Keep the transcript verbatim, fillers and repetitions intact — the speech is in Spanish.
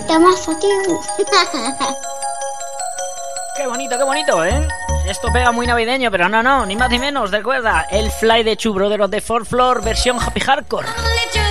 Temazo, tío. Qué bonito, qué bonito, ¿eh? Esto pega muy navideño, pero no, no, ni más ni menos, recuerda, el Fly de Two Brothers of the Fourth Floor versión Happy Hardcore.